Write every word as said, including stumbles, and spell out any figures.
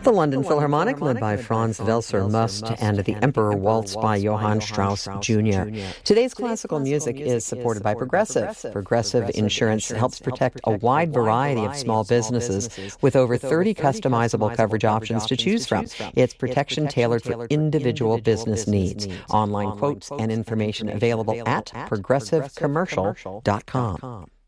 The London Philharmonic, led by Franz Welser Must, and The Emperor Waltz by Johann Strauss Junior Today's classical music is supported by Progressive. Progressive Insurance helps protect a wide variety of small businesses with over thirty customizable coverage options to choose from. It's protection tailored for individual business needs. Online quotes and information available at progressive commercial dot com.